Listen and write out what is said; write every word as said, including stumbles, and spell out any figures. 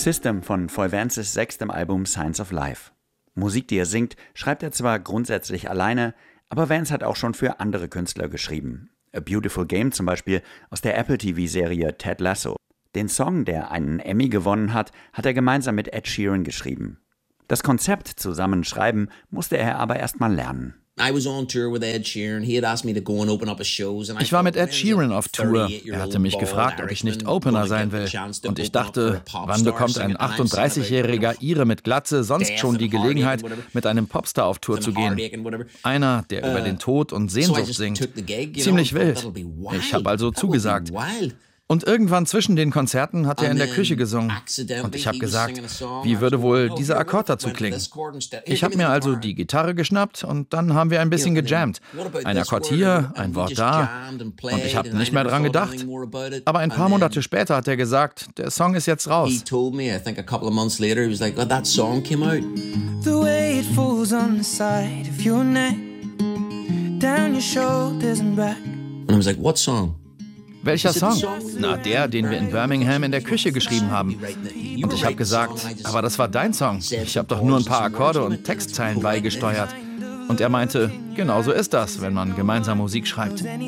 System von Foy Vances sechstem Album Signs of Life. Musik, die er singt, schreibt er zwar grundsätzlich alleine, aber Vance hat auch schon für andere Künstler geschrieben. A Beautiful Game zum Beispiel aus der Apple T V-Serie Ted Lasso. Den Song, der einen Emmy gewonnen hat, hat er gemeinsam mit Ed Sheeran geschrieben. Das Konzept zusammen schreiben musste er aber erst mal lernen. Ich war mit Ed Sheeran auf Tour. Er hatte mich gefragt, ob ich nicht Opener sein will. Und ich dachte, wann bekommt ein achtunddreißigjähriger Ire mit Glatze sonst schon die Gelegenheit, mit einem Popstar auf Tour zu gehen? Einer, der über den Tod und Sehnsucht singt. Ziemlich wild. Ich habe also zugesagt. Und irgendwann zwischen den Konzerten hat er in der Küche gesungen. Und ich habe gesagt, wie würde wohl dieser Akkord dazu klingen? Ich habe mir also die Gitarre geschnappt und dann haben wir ein bisschen gejammt. Ein Akkord hier, ein Wort da. Und ich habe nicht mehr dran gedacht. Aber ein paar Monate später hat er gesagt, der Song ist jetzt raus. Und ich gesagt, what song? Welcher Song? Na, der, den wir in Birmingham in der Küche geschrieben haben. Und ich habe gesagt, aber das war dein Song. Ich habe doch nur ein paar Akkorde und Textzeilen beigesteuert. Und er meinte, genau so ist das, wenn man gemeinsam Musik schreibt.